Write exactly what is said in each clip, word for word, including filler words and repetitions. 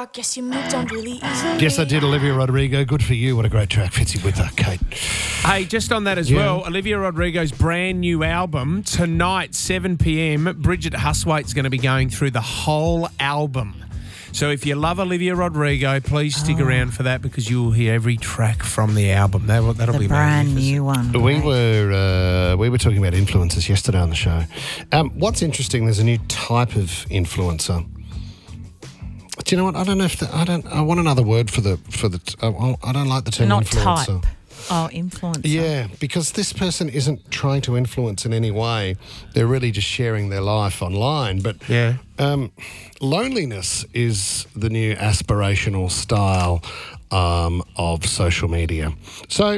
rock, guess you moved on really easily. Yes, I did, Olivia Rodrigo. Good for you. What a great track. Fitzy with that, Kate. Hey, just on that as Yeah. well, Olivia Rodrigo's brand new album, tonight, seven p.m, Bridget Huswaite's going to be going through the whole album. So if you love Olivia Rodrigo, please stick Oh. around for that because you will hear every track from the album. That, that'll The be brand magnificent. new one. We right? were uh, we were talking about influencers yesterday on the show. Um, what's interesting? There's a new type of influencer. Do you know what? I don't know if the, I don't. I want another word for the for the. Uh, I don't like the term Not influencer. type. Oh, influencer. Yeah, because this person isn't trying to influence in any way. They're really just sharing their life online. But Yeah. um, loneliness is the new aspirational style um, of social media. So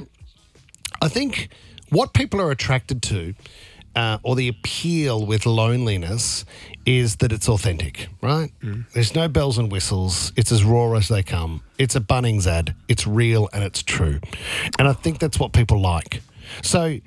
I think what people are attracted to, uh, or the appeal with loneliness, is that it's authentic, right? There's no bells and whistles. It's as raw as they come. It's a Bunnings ad. It's real and it's true. And I think that's what people like. So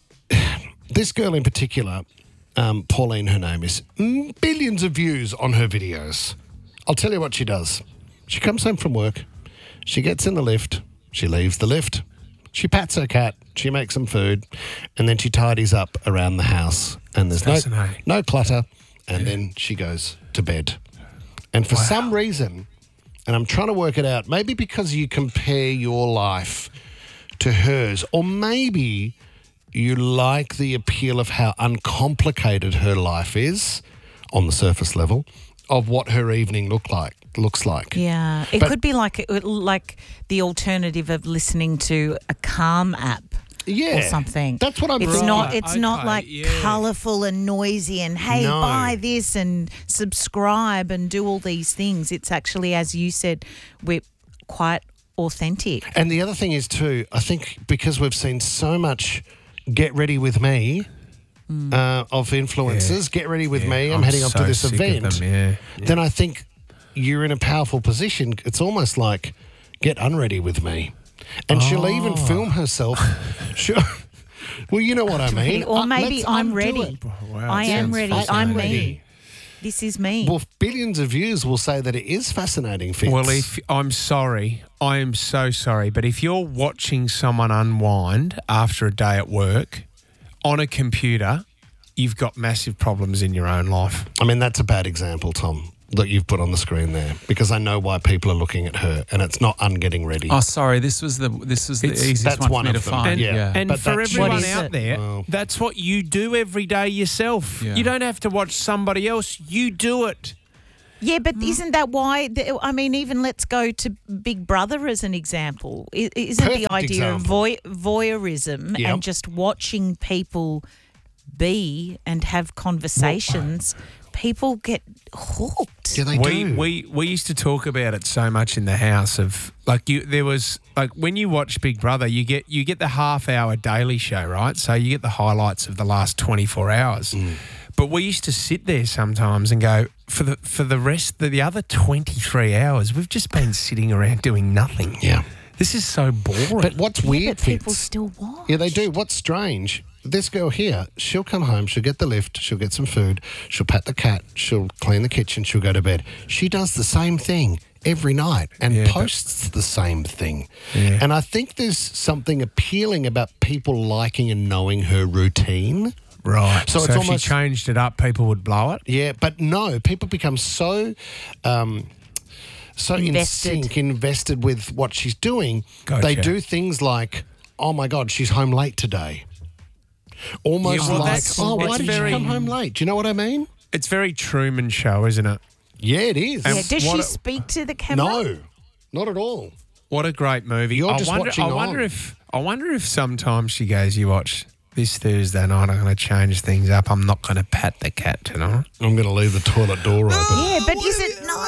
this girl in particular, um, Pauline, her name is, mm, billions of views on her videos. I'll tell you what she does. She comes home from work. She gets in the lift. She leaves the lift. She pats her cat. She makes some food. And then she tidies up around the house. And there's no, Fascinating. no clutter. And then she goes to bed. And for some reason, and I'm trying to work it out, maybe because you compare your life to hers, or maybe you like the appeal of how uncomplicated her life is on the surface level of what her evening look like looks like. Yeah, it But- could be like like the alternative of listening to a Calm app. Yeah. Or something. That's what I'm It's right. not. It's not Okay, like yeah. colourful and noisy and hey, No. buy this and subscribe and do all these things. It's actually, as you said, we're quite authentic. And the other thing is too, I think because we've seen so much get ready with me uh, of influencers, get ready with me, I'm, heading off so to this sick of event, them, yeah. Yeah. then I think you're in a powerful position. It's almost like get unready with me. And she'll even Oh. film herself. She'll, well, you know what I mean. Or Uh, maybe let's I'm undo ready. it. Wow, I it am sounds ready. fascinating. I'm me. This is me. Well, billions of views will say that it is fascinating, Fitz. Well, if I'm sorry, I am so sorry, but if you're watching someone unwind after a day at work on a computer, you've got massive problems in your own life. I mean, that's a bad example, Tom, that you've put on the screen there, because I know why people are looking at her, and it's not ungetting ready. Oh, sorry. This was the this was the It's- easiest that's one, one for me of to them. find. Yeah. yeah. And But for that's- everyone What is out it? there, Well- that's what you do every day yourself. Yeah. You don't have to watch somebody else. You do it. Yeah, but isn't that why? The, I mean, even let's go to Big Brother as an example. I- Isn't Perfect the idea of example. voy- voyeurism Yep. and just watching people be and have conversations? People get hooked. Yeah, they we, do. we we used to talk about it so much in the house of like you there was like when you watch Big Brother you get you get the half hour daily show, right? So you get the highlights of the last twenty-four hours. Mm. But we used to sit there sometimes and go for the for the rest of the other twenty-three hours we've just been sitting around doing nothing. Yeah. This is so boring. But what's Yeah, weird, but people Fitz, still watch. yeah, they do. What's strange, this girl here, she'll come home, she'll get the lift, she'll get some food, she'll pat the cat, she'll clean the kitchen, she'll go to bed. She does the same thing every night and Yeah, but- posts the same thing. Yeah. And I think there's something appealing about people liking and knowing her routine. right. So So, it's if almost- she changed it up, people would blow it. Yeah, but no, people become so um, so in Invested. sync, invested with what she's doing. Gotcha. They do things like, oh my God, she's home late today. Almost Yeah, well, like, that's- oh, why it's did very- she come home late? Do you know what I mean? It's very Truman Show, isn't it? Yeah, it is. Yeah, does what she a- speak to the camera? No, not at all. What a great movie! You're I just wonder, watching I wonder on. if I wonder if sometimes she goes, "You watch this Thursday night. I'm going to change things up. I'm not going to pat the cat tonight." I'm going to leave the toilet door open. Yeah, but is it no?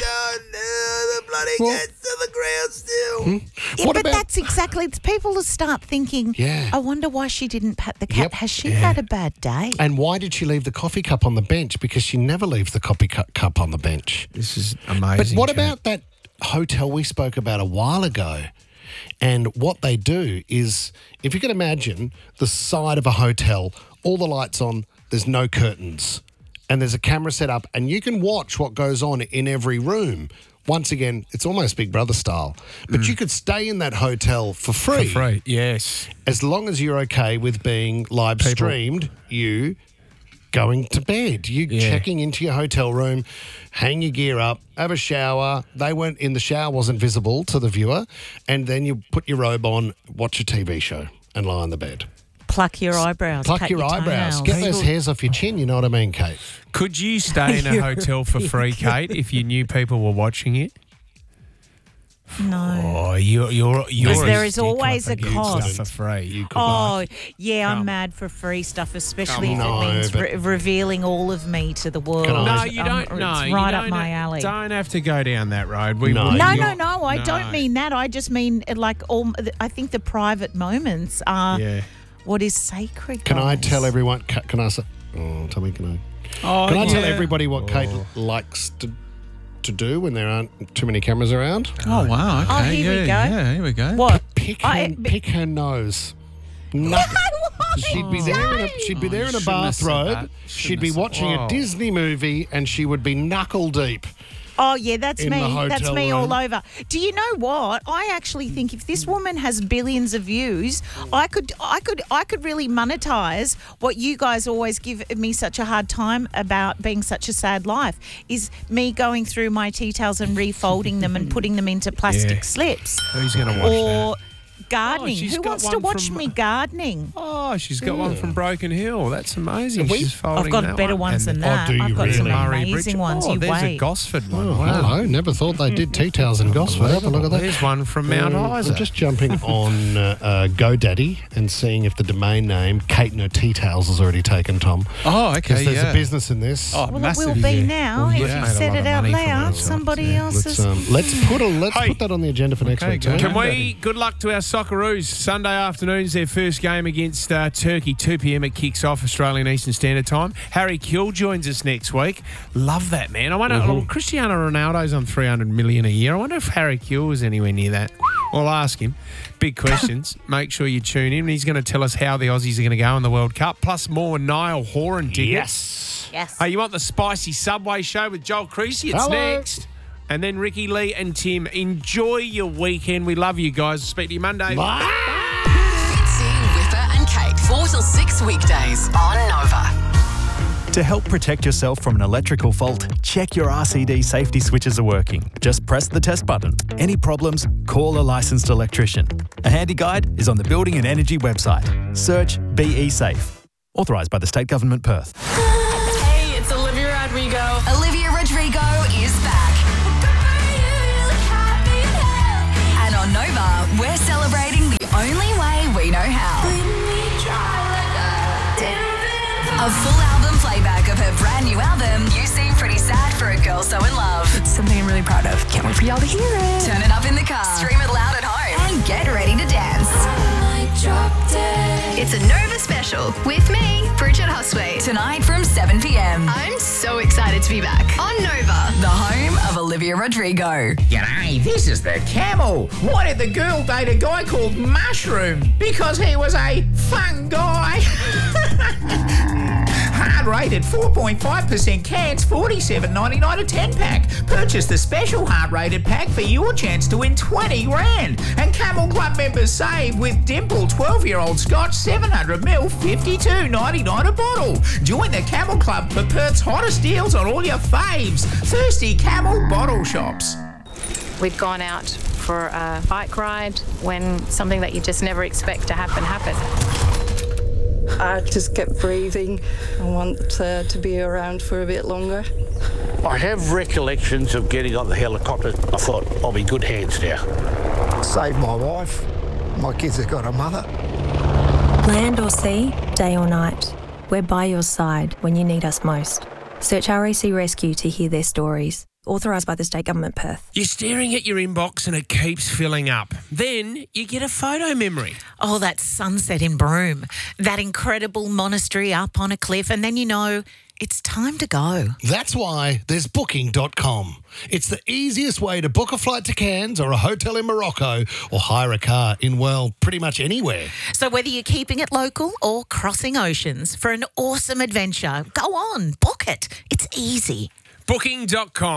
The bloody Well- cat's to the ground still. Yeah, What but about- that's exactly. It's people to start thinking. Yeah. I wonder why she didn't pat the cat. Yep. Has she had a bad day? And why did she leave the coffee cup on the bench? Because she never leaves the coffee cu- cup on the bench. This is But amazing. what chat. about that hotel we spoke about a while ago? And what they do is, if you can imagine the side of a hotel, all the lights on, there's no curtains, and there's a camera set up, and you can watch what goes on in every room. once again, it's almost Big Brother style. But you could stay in that hotel for free, For free, yes. as long as you're okay with being live streamed. You going to bed, you Yeah. checking into your hotel room, hang your gear up, have a shower. They weren't in the shower, wasn't visible to the viewer, and then you put your robe on, watch a T V show, and lie on the bed. Pluck your eyebrows. Pluck cut your, eyebrows. toenails. Get those hairs off your chin. You know what I mean, Kate? Could you stay in a hotel for free, Kate, if you knew people were watching it? No. Oh, you're you're you're Because there a is always a stickler for getting cost. stuff for free. You could Oh, yeah, I'm Come. mad for free stuff, especially if Come it on. means No, re- revealing all of me to the world. Can I- No, you Um, don't. No, it's you right don't, up my alley. Don't have to go down that road. We No. would- No, You're- no, no. I No. don't mean that. I just mean uh, like all. I think the private moments are Yeah. what is sacred. Can I guys. tell everyone? ca- Can I say? Oh, tell me, can I? Oh, Can I tell yeah. everybody what Kate likes to to do when there aren't too many cameras around? Oh wow! Okay, Oh, here we yeah, go. yeah, here we go. What? Pick her, I- pick her nose. No. She'd be there in a she'd be Oh, there you in a shouldn't have said bathrobe. that. She'd Shouldn't be have said- watching Whoa. a Disney movie and she would be knuckle deep. Oh yeah, that's In the me. That's hotel me room. all over. Do you know what? I actually think if this woman has billions of views, I could, I could, I could really monetize what you guys always give me such a hard time about being such a sad life. Is me going through my tea towels and refolding them and putting them into plastic Yeah. slips, Who's going to watch or that? gardening. Oh, she's Who got wants to one watch from- me gardening? Oh, she's got one from Broken Hill. That's amazing. We- She's folding I've got that better one. ones And than the- that. do you I've got some really? Murray amazing Bridge- ones. Oh, you there's wait. a Gosford one. Oh, wow. hello. Never thought they did tea towels in Gosford. Have a look at that. There's one from Mount Um, Isa. I'm just jumping on uh, uh, GoDaddy and seeing if the domain name Kate No Tea Towels is already taken, Tom. Oh, Because okay, there's yeah. a business in this. Oh, Well, massive. it will be yeah. now Well, if you've you made a said lot it of out money from loud. that. Somebody Yeah. else's. Let's um, let's put a let's Hey. put that on the agenda for next Okay, week. go. Tom. Can we? Good luck to our Socceroos. Sunday afternoon's their first game against uh, Turkey. two p.m. it kicks off Australian Eastern Standard Time. Harry Kill joins us next week. Love that, man. I wonder. Well, Cristiano Ronaldo's on three hundred million a year. I wonder if Harry Kill was anywhere near that. We'll ask him. Big questions. Make sure you tune in. He's going to tell us how the Aussies are going to go in the World Cup. Plus more Niall Horan tickets. Yes. Yes. Hey, you want the spicy Subway show with Joel Creasy? It's Hello. next. And then Ricky Lee and Tim. Enjoy your weekend. We love you guys. Speak to you Monday. Fitzy, Whipper and Kate, four till six weekdays on Nova. To help protect yourself from an electrical fault, check your R C D safety switches are working. Just press the test button. Any problems, call a licensed electrician. A handy guide is on the Building and Energy website. Search B E Safe. Authorised by the State Government Perth. Hey, it's Olivia Rodrigo. Olivia Rodrigo is back. And on Nova, we're celebrating the only way we know how. A full album playback of her brand new album, You Seem Pretty Sad for a Girl So In Love. It's something I'm really proud of. Can't wait for y'all to hear it. Turn it up in the car, stream it loud at home, and get ready to dance. It's a Nova special with me, Bridget Hustway. Tonight from seven p.m. I'm so excited to be back on Nova. The home of Olivia Rodrigo. G'day, this is the Camel. Why did the girl date a guy called Mushroom? Because he was a fun guy. Hard rated four point five percent cans, forty-seven ninety-nine a ten pack. Purchase the special hard rated pack for your chance to win twenty grand. And Camel Club members save with Dimple twelve year old Scotch seven hundred milliliters, fifty-two ninety-nine a bottle. Join the Camel Club for Perth's hottest deals on all your faves. Thirsty Camel bottle shops. We'd gone out for a bike ride when something that you just never expect to happen happened. I just kept breathing. I want uh, to be around for a bit longer. I have recollections of getting on the helicopter. I thought, I'll be in good hands now. Saved my wife. My kids have got a mother. Land or sea, day or night, we're by your side when you need us most. Search R A C Rescue to hear their stories. Authorised by the State Government Perth. You're staring at your inbox and it keeps filling up. Then you get a photo memory. Oh, that sunset in Broome, that incredible monastery up on a cliff, and then you know it's time to go. That's why there's booking dot com. It's the easiest way to book a flight to Cairns or a hotel in Morocco or hire a car in, well, pretty much anywhere. So whether you're keeping it local or crossing oceans for an awesome adventure, go on, book it. It's easy. booking dot com.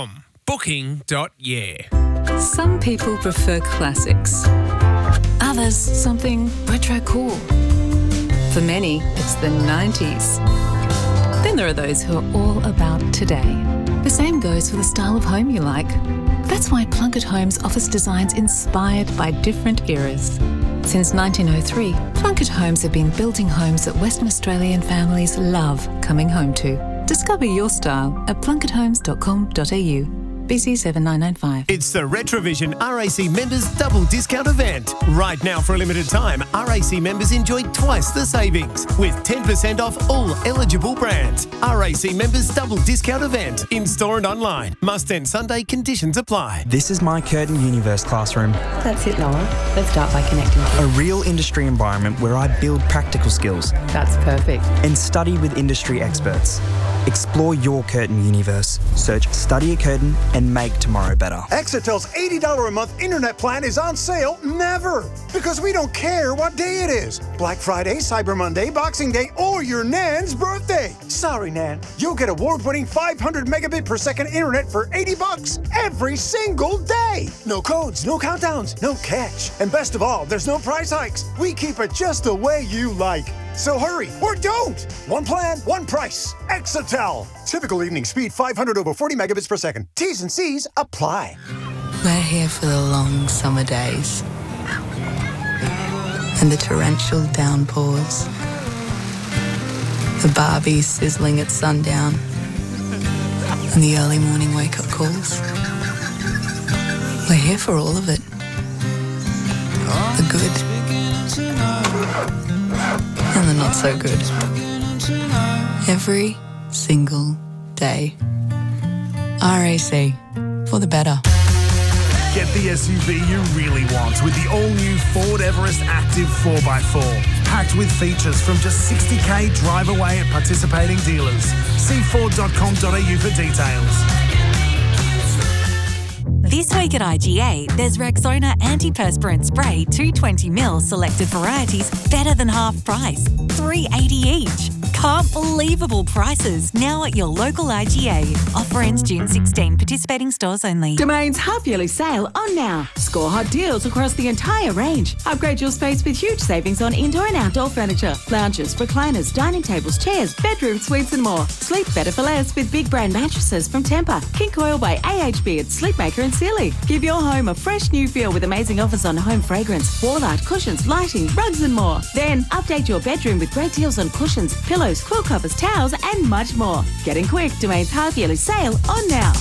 Booking dot yeah. Some people prefer classics. Others, something retro cool. For many, it's the nineties. Then there are those who are all about today. The same goes for the style of home you like. That's why Plunkett Homes offers designs inspired by different eras. Since nineteen oh three, Plunkett Homes have been building homes that Western Australian families love coming home to. Discover your style at plunkett homes dot com dot a u. B C seven nine nine five. It's the Retrovision R A C members double discount event. Right now for a limited time, R A C members enjoy twice the savings with ten percent off all eligible brands. R A C members double discount event in store and online. Must end Sunday, conditions apply. This is my Curtin Universe classroom. That's it, Noah. Let's start by connecting. A real industry environment where I build practical skills. That's perfect. And study with industry experts. Explore your Curtin universe. Search Study at Curtin and make tomorrow better. Exetel's eighty dollars a month internet plan is on sale never. Because we don't care what day it is. Black Friday, Cyber Monday, Boxing Day, or your Nan's birthday. Sorry, Nan. You'll get award-winning five hundred megabit per second internet for eighty bucks every single day. No codes, no countdowns, no catch. And best of all, there's no price hikes. We keep it just the way you like. So hurry, or don't! One plan, one price. Exetel. Typical evening speed five hundred over forty megabits per second. T's and C's apply. We're here for the long summer days and the torrential downpours, the barbie sizzling at sundown and the early morning wake-up calls. We're here for all of it. The good and the not so good. Every single day. R A C, for the better. Get the S U V you really want with the all-new Ford Everest Active four by four. Packed with features from just sixty k drive away at participating dealers. See ford dot com dot a u for details. This week at I G A, there's Rexona Antiperspirant Spray two twenty milliliter selected varieties, better than half price, three eighty each. Can't believable prices now at your local I G A. Offer ends June sixteenth. Participating stores only. Domain's half-yearly sale on now. Score hot deals across the entire range. Upgrade your space with huge savings on indoor and outdoor furniture, lounges, recliners, dining tables, chairs, bedroom suites and more. Sleep better for less with big brand mattresses from Tempur, King Coil by A H B at Sleepmaker and Sealy. Give your home a fresh new feel with amazing offers on home fragrance, wall art, cushions, lighting, rugs and more. Then update your bedroom with great deals on cushions, pillows, quilt covers, towels and much more. Getting quick, Domain's half-yearly sale on now.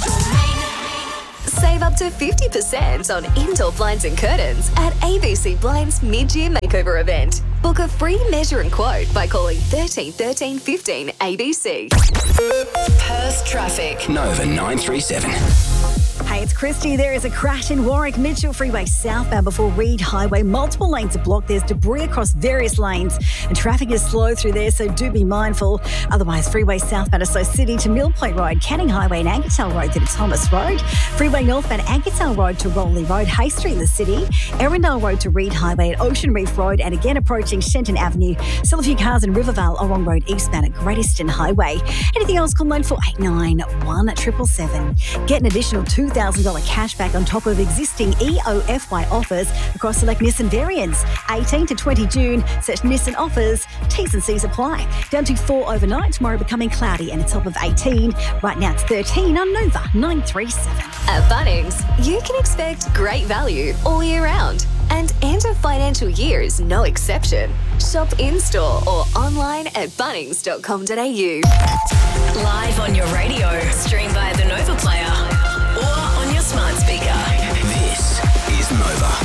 Save up to fifty percent on indoor blinds and curtains at A B C Blinds mid-year makeover event. Book a free measure and quote by calling thirteen thirteen fifteen A B C. Perth traffic. Nova nine three seven. Hey, it's Christy. There is a crash in Warwick Mitchell Freeway southbound before Reed Highway. Multiple lanes are blocked. There's debris across various lanes and traffic is slow through there, so do be mindful. Otherwise, Freeway southbound Asso City to Mill Point Road, Canning Highway and Angertale Road to Thomas Road. Freeway northbound Angertale Road to Rowley Road, Hay Street in the city. Erindale Road to Reed Highway and Ocean Reef Road, and again approaching Shenton Avenue. Still a few cars in Rivervale along Road eastbound at Great Eastern Highway. Anything else, call nine four eight nine one seven seven seven. Get an additional two thousand dollars cash back on top of existing E O F Y offers across select Nissan variants. eighteen to twenty June, such Nissan offers. T's and C's apply. Down to four overnight, tomorrow becoming cloudy and a top of eighteen. Right now it's thirteen on Nova nine three seven. At Bunnings, you can expect great value all year round. And end of financial year is no exception. Shop in-store or online at bunnings dot com dot a u. Live on your radio, stream via the Nova Player or on your smart speaker. This is Nova.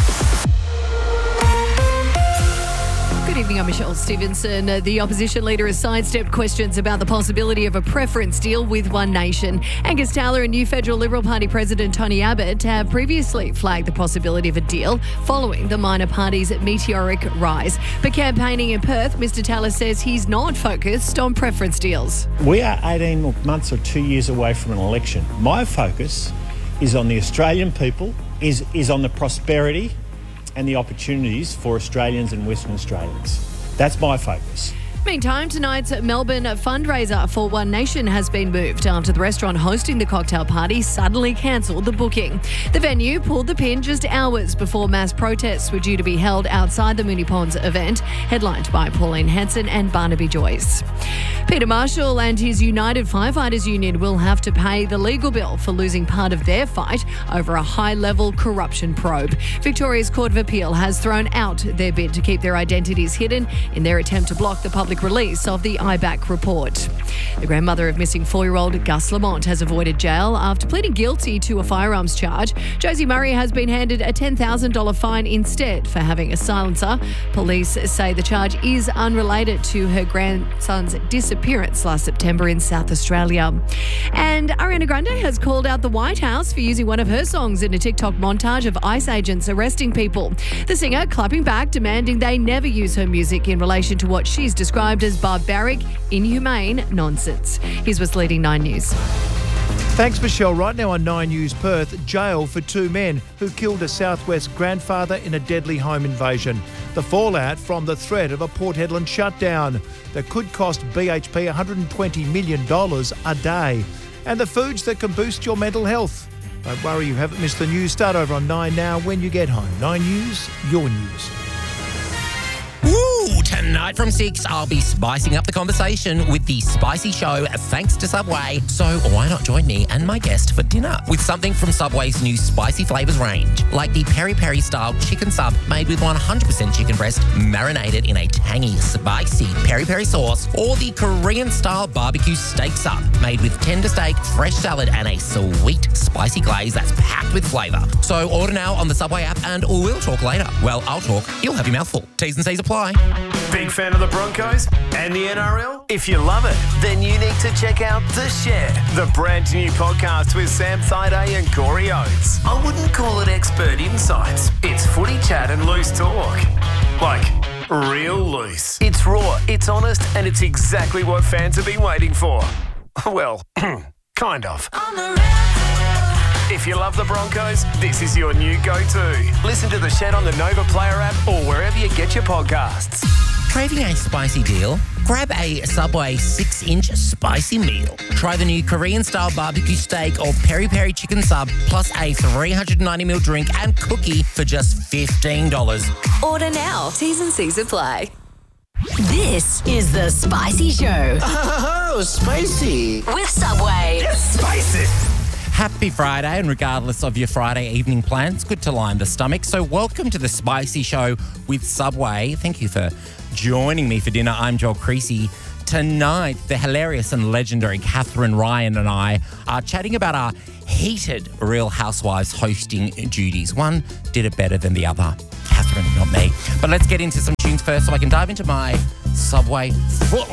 Good evening, I'm Michelle Stevenson. Uh, The opposition leader has sidestepped questions about the possibility of a preference deal with One Nation. Angus Taylor and new Federal Liberal Party President Tony Abbott have previously flagged the possibility of a deal following the minor party's meteoric rise. But campaigning in Perth, Mr Taylor says he's not focused on preference deals. We are eighteen months or two years away from an election. My focus is on the Australian people, is, is on the prosperity and the opportunities for Australians and Western Australians. That's my focus. Meantime, tonight's Melbourne fundraiser for One Nation has been moved after the restaurant hosting the cocktail party suddenly cancelled the booking. The venue pulled the pin just hours before mass protests were due to be held outside the Moonee Ponds event, headlined by Pauline Hanson and Barnaby Joyce. Peter Marshall and his United Firefighters Union will have to pay the legal bill for losing part of their fight over a high-level corruption probe. Victoria's Court of Appeal has thrown out their bid to keep their identities hidden in their attempt to block the public release of the I BAC report. The grandmother of missing four-year-old Gus Lamont has avoided jail after pleading guilty to a firearms charge. Josie Murray has been handed a ten thousand dollars fine instead for having a silencer. Police say the charge is unrelated to her grandson's disappearance last September in South Australia. And Ariana Grande has called out the White House for using one of her songs in a TikTok montage of ICE agents arresting people. The singer clapping back, demanding they never use her music in relation to what she's described as barbaric, inhumane nonsense. Here's what's leading Nine News. Thanks, Michelle. Right now on Nine News Perth, jail for two men who killed a Southwest grandfather in a deadly home invasion. The fallout from the threat of a Port Hedland shutdown that could cost B H P one hundred twenty million dollars a day. And the foods that can boost your mental health. Don't worry, you haven't missed the news. Start over on Nine now when you get home. Nine News, your news. Woo! Tonight from six, I'll be spicing up the conversation with the Spicy Show thanks to Subway. So why not join me and my guest for dinner with something from Subway's new spicy flavours range, like the Peri Peri style chicken sub made with one hundred percent chicken breast marinated in a tangy, spicy peri peri sauce, or the Korean style barbecue steak sub made with tender steak, fresh salad, and a sweet spicy glaze that's packed with flavour. So order now on the Subway app and we'll talk later. Well, I'll talk, you'll have your mouth full. T's and C's apply. Big fan of the Broncos and the N R L? If you love it, then you need to check out The Shed, the brand new podcast with Sam Thaiday and Corey Oates. I wouldn't call it expert insights. It's footy chat and loose talk. Like, real loose. It's raw, it's honest, and it's exactly what fans have been waiting for. Well, kind of. If you love the Broncos, this is your new go-to. Listen to The Shed on the Nova Player app or wherever you get your podcasts. Craving a spicy deal? Grab a Subway six-inch spicy meal. Try the new Korean-style barbecue steak or peri peri chicken sub, plus a three hundred ninety milliliter drink and cookie for just fifteen dollars. Order now. T's and C's apply. This is the Spicy Show. Oh, spicy. With Subway. Yes, spicy. Happy Friday, and regardless of your Friday evening plans, good to line the stomach. So welcome to the Spicy Show with Subway. Thank you for joining me for dinner. I'm Joel Creasy. Tonight, the hilarious and legendary Catherine Ryan and I are chatting about our heated Real Housewives hosting duties. One did it better than the other. Catherine, not me. But let's get into some tunes first so I can dive into my Subway foot